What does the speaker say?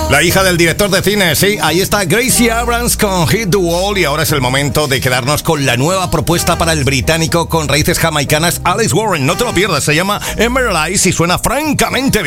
La hija del director de cine, sí, ahí está Gracie Abrams con Hit the Wall, y ahora es el momento de quedarnos con la nueva propuesta para el británico con raíces jamaicanas Alex Warren. No te lo pierdas, se llama Emerald Eyes y suena francamente bien.